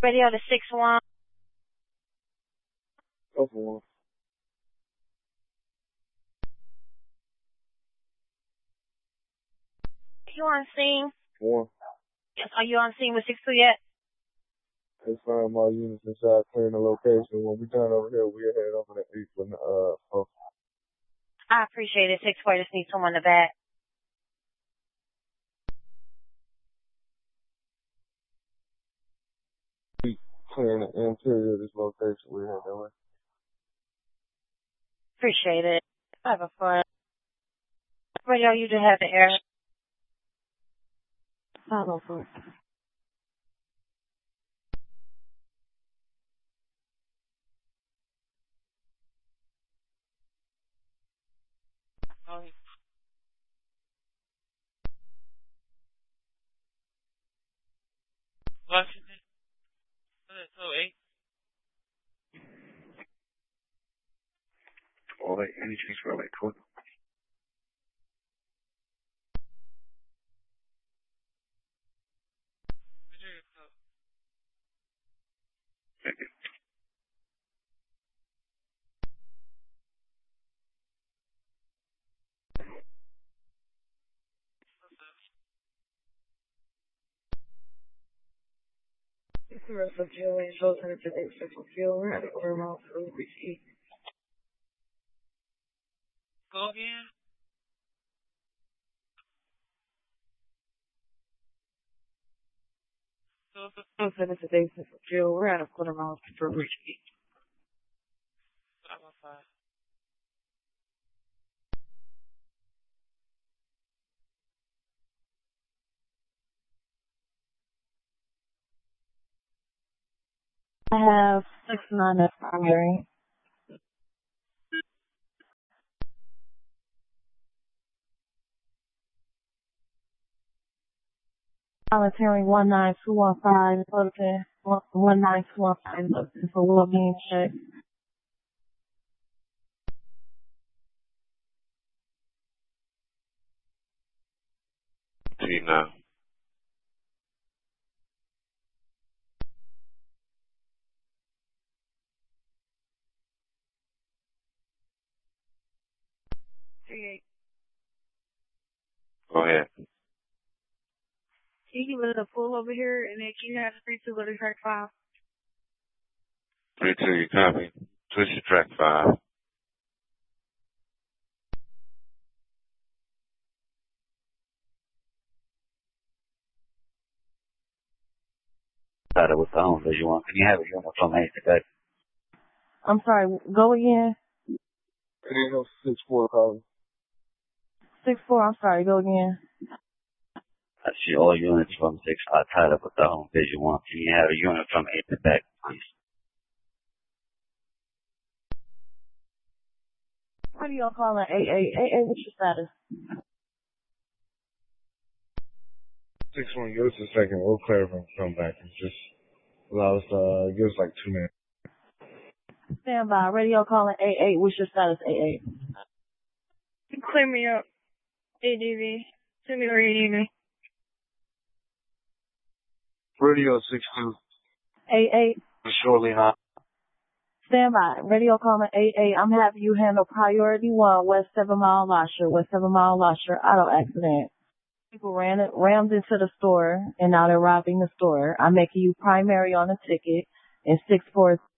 Radio to 6-1. Go for one. You on scene? One. Yes, are you on scene with 6-2 yet? They found my units inside clearing the location. When we done over here, we'll head over to 8 for the, I appreciate it. 6-4, just need someone to back. clearing the interior of this location. We'll head that way. Appreciate it. Have a fun. Radio, you just have the air. 504. Washington. So 8. Oh, wait, any change for like 12? The rest of Jill and Joe's in the sexual field. We're at the quarter mile for Richie. Go again. I'm finished today for Jill. We're at a quarter mile for Richie. 505. I have 6-9 at primary. Voluntary 19215, looking 19215, looking for well-being check. See now. Go ahead. Can you give us a pull over here and then can you have 3-2 go to track 5? 3-2, you copy. Switch to track 5. Started with the home that you want. Can you have it unit from 8 today? I'm sorry, go again. Radio 6-4 calling. 6-4, I'm sorry, go again. I see all units from 6 are tied up with the home that you want. Can you have a unit from 8 to back, please? What are y'all calling AA? What's your status? 6-1, give us a second. We'll clarify and come back. It's just allow us give us like 2 minutes. Stand by. Radio calling AA. What's your status, AA? Clear me up. ADV. Send me where you need me. Radio 6-2. AA. Surely not. Stand by. Radio calling AA. I'm having you handle priority 1, West 7 Mile Lasher. West 7 Mile Lasher, auto accident. People rammed into the store, and now they're robbing the store. I'm making you primary on the ticket, and 6-4